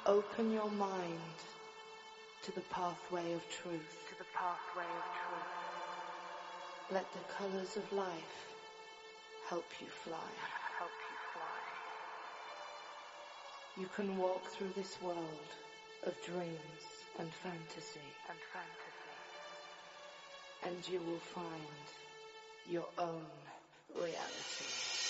Open your mind to the pathway of truth. To the pathway of truth. Let the colors of life help you fly. Help you fly. You can walk through this world of dreams and fantasy. And fantasy. And you will find your own reality.